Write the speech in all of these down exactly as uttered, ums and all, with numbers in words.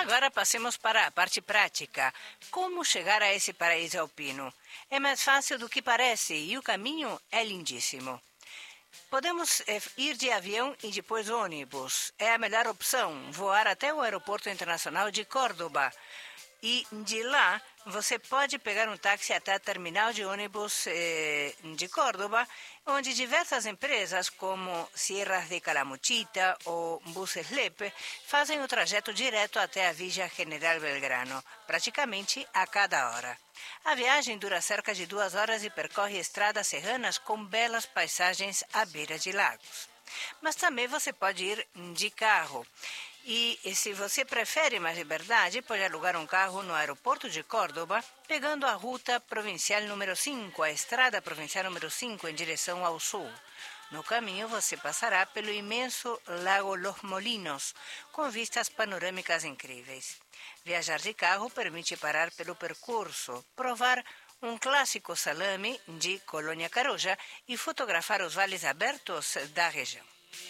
agora passemos para a parte prática. Como chegar a esse paraíso alpino? É mais fácil do que parece e o caminho é lindíssimo. Podemos eh, ir de avião e depois ônibus. É a melhor opção, voar até o Aeroporto Internacional de Córdoba. E de lá, você pode pegar um táxi até a terminal de ônibus eh, de Córdoba, onde diversas empresas, como Sierras de Calamuchita ou Buses Lepe, fazem o trajeto direto até a Villa General Belgrano, praticamente a cada hora. A viagem dura cerca de duas horas e percorre estradas serranas com belas paisagens à beira de lagos. Mas também você pode ir de carro. E, e se você prefere mais liberdade, pode alugar um carro no aeroporto de Córdoba, pegando a ruta provincial número cinco, a estrada provincial número cinco, em direção ao sul. No caminho, você passará pelo imenso Lago Los Molinos, com vistas panorâmicas incríveis. Viajar de carro permite parar pelo percurso, provar um clássico salame de Colônia Caroja e fotografar os vales abertos da região.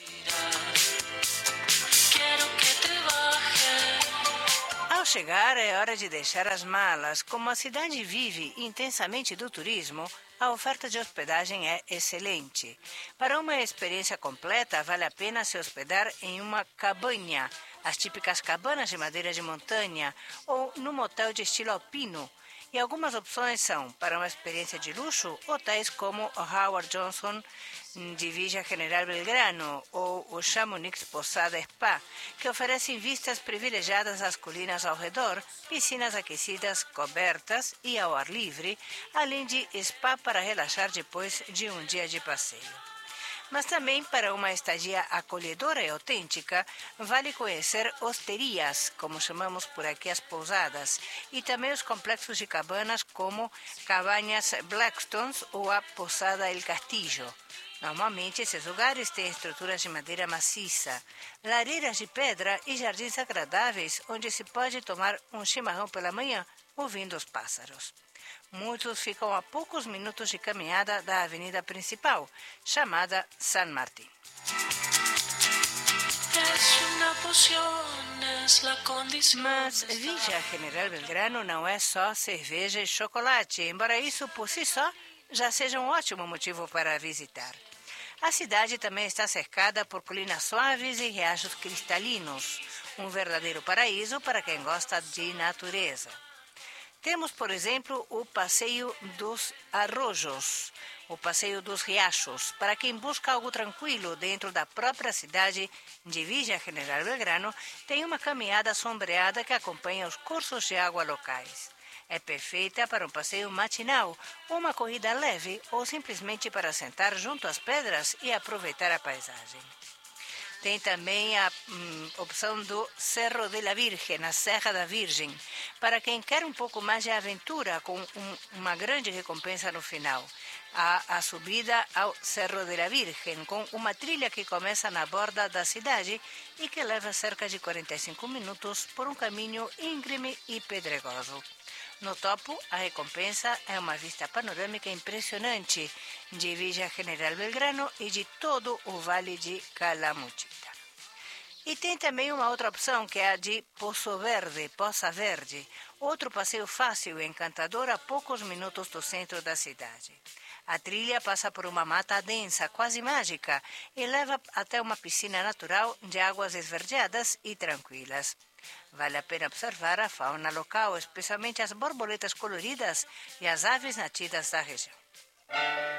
Ao chegar, é hora de deixar as malas. Como a cidade vive intensamente do turismo, a oferta de hospedagem é excelente. Para uma experiência completa, vale a pena se hospedar em uma cabanha, as típicas cabanas de madeira de montanha, ou num hotel de estilo alpino. E algumas opções são, para uma experiência de luxo, hotéis como o Howard Johnson de Villa General Belgrano ou o Chamonix Posada Spa, que oferecem vistas privilegiadas às colinas ao redor, piscinas aquecidas, cobertas e ao ar livre, além de spa para relaxar depois de um dia de passeio. Mas também, para uma estadia acolhedora e autêntica, vale conhecer hosterias, como chamamos por aqui as pousadas, e também os complexos de cabanas como Cabañas Blackstones ou a Posada El Castillo. Normalmente, esses lugares têm estruturas de madeira maciça, lareiras de pedra e jardins agradáveis onde se pode tomar um chimarrão pela manhã ouvindo os pássaros. Muitos ficam a poucos minutos de caminhada da avenida principal, chamada San Martín. Mas Villa General Belgrano não é só cerveja e chocolate, embora isso por si só já seja um ótimo motivo para visitar. A cidade também está cercada por colinas suaves e riachos cristalinos, um verdadeiro paraíso para quem gosta de natureza. Temos, por exemplo, o Passeio dos Arrojos, o Passeio dos Riachos, para quem busca algo tranquilo dentro da própria cidade de Villa General Belgrano, tem uma caminhada sombreada que acompanha os cursos de água locais. É perfeita para um passeio matinal, uma corrida leve ou simplesmente para sentar junto às pedras e aproveitar a paisagem. Tem também a hum, opção do Cerro de la Virgen, a Serra da Virgem, para quem quer um pouco mais de aventura, com um, uma grande recompensa no final. Há a subida ao Cerro de la Virgen, com uma trilha que começa na borda da cidade e que leva cerca de quarenta e cinco minutos por um caminho íngreme e pedregoso. No topo, a recompensa é uma vista panorâmica impressionante de Villa General Belgrano e de todo o Vale de Calamuchita. E tem também uma outra opção, que é a de Poço Verde, Poça Verde, outro passeio fácil e encantador a poucos minutos do centro da cidade. A trilha passa por uma mata densa, quase mágica, e leva até uma piscina natural de águas esverdeadas e tranquilas. Vale a pena observar a fauna local, especialmente as borboletas coloridas e as aves nativas da região.